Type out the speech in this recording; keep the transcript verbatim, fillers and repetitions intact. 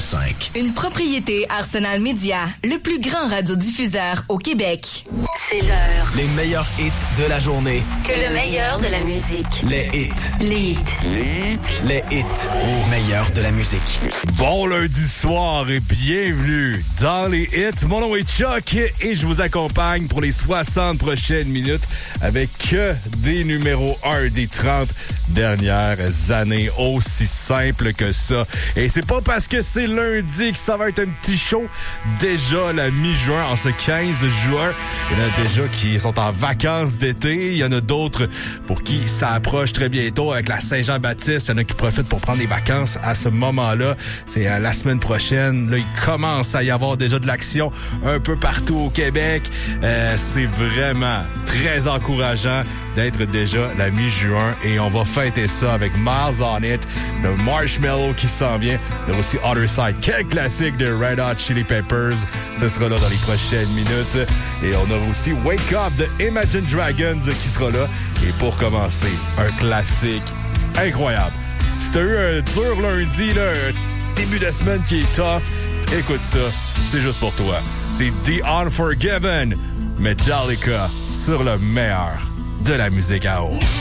cinq. Une propriété Arsenal Media, le plus grand radiodiffuseur au Québec. C'est l'heure. Les meilleurs hits de la journée. Que le meilleur de la musique. Les hits. Les hits. Les, les hits au meilleur de la musique. Bon lundi soir et bienvenue dans les hits. Mon nom est Chuck et je vous accompagne pour les soixante prochaines minutes avec que des numéros un des trente dernières années. Aussi simple que ça. Et c'est pas parce que c'est lundi que ça va être un petit show. Déjà la mi-juin, en ce quinze juin, il y en a déjà qui sont en vacances d'été. Il y en a d'autres pour qui ça approche très bientôt avec la Saint-Jean-Baptiste. Il y en a qui profitent pour prendre des vacances à ce moment-là. C'est euh, la semaine prochaine. Là, il commence à y avoir déjà de l'action un peu partout au Québec. Euh, c'est vraiment très encourageant d'être déjà la mi-juin et on va fêter ça avec Miles on It, de Marshmello qui s'en vient, il y a aussi Other Side, quel classique de Red Hot Chili Peppers, ce sera là dans les prochaines minutes et on aura aussi Wake Up de Imagine Dragons qui sera là et pour commencer, un classique incroyable. Si t'as eu un dur lundi, là, un début de semaine qui est tough, écoute ça, c'est juste pour toi. C'est The Unforgiven, Metallica sur le meilleur de la musique à eau.